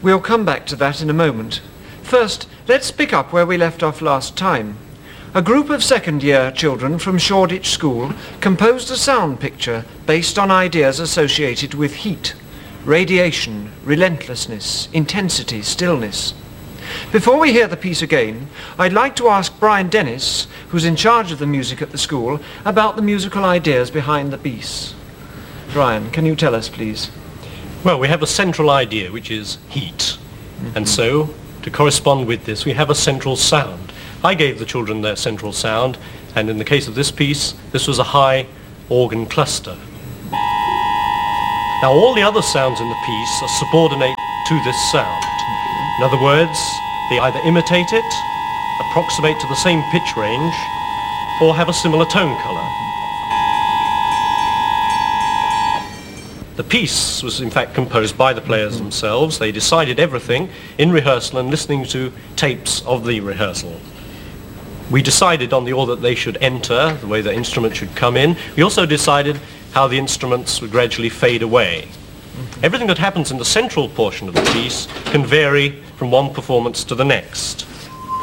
We'll come back to that in a moment. First, let's pick up where we left off last time. A group of second-year children from Shoreditch School composed a sound picture based on ideas associated with heat, radiation, relentlessness, intensity, stillness. Before we hear the piece again, I'd like to ask Brian Dennis, who's in charge of the music at the school, about the musical ideas behind the piece. Brian, can you tell us, please? Well, we have a central idea, which is heat. And so, to correspond with this, we have a central sound. I gave the children their central sound, and in the case of this piece, this was a high organ cluster. Now, all the other sounds in the piece are subordinate to this sound. In other words, they either imitate it, approximate to the same pitch range, or have a similar tone color. The piece was in fact composed by the players themselves. They decided everything in rehearsal and listening to tapes of the rehearsal. We decided on the order that they should enter, the way the instrument should come in. We also decided how the instruments would gradually fade away. Everything that happens in the central portion of the piece can vary from one performance to the next.